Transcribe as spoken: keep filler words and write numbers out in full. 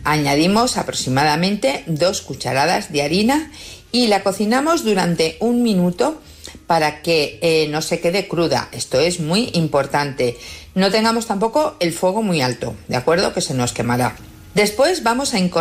Añadimos aproximadamente dos cucharadas de harina y la cocinamos durante un minuto para que eh, no se quede cruda. Esto es muy importante. No tengamos tampoco el fuego muy alto, ¿de acuerdo? Que se nos quemará. Después vamos a incorporar